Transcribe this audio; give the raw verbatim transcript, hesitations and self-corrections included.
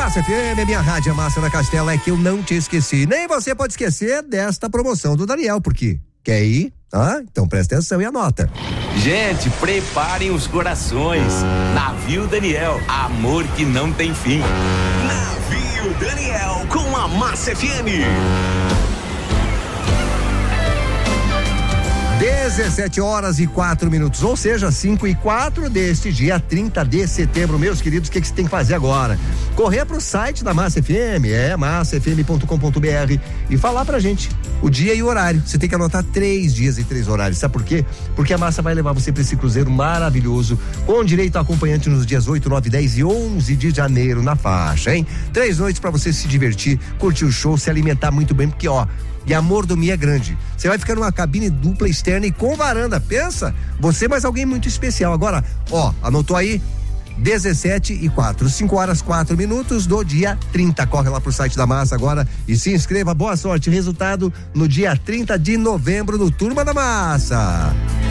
Massa F M, minha rádio, a Massa na Castela, é que eu não te esqueci. Nem você pode esquecer desta promoção do Daniel, porque quer ir? Ah, então presta atenção e anota. Gente, preparem os corações. Navio Daniel, amor que não tem fim. Navio Daniel com a Massa F M. dezessete horas e quatro minutos, ou seja, cinco e quatro deste dia trinta de setembro. Meus queridos, o que, que você tem que fazer agora? Correr pro site da Massa F M, é massa f m ponto com ponto b r, e falar pra gente o dia e o horário. Você tem que anotar três dias e três horários. Sabe por quê? Porque a Massa vai levar você pra esse cruzeiro maravilhoso, com direito a acompanhante nos dias oito, nove, dez e onze de janeiro na faixa, hein? Três noites pra você se divertir, curtir o show, se alimentar muito bem, porque ó, e a Mordomia é grande. Você vai ficar numa cabine dupla externa e com varanda. Pensa, você mais alguém muito especial. Agora, ó, anotou aí? dezessete e quatro, cinco horas quatro minutos do dia trinta. Corre lá pro site da Massa agora e se inscreva. Boa sorte. Resultado no dia trinta de novembro no Turma da Massa.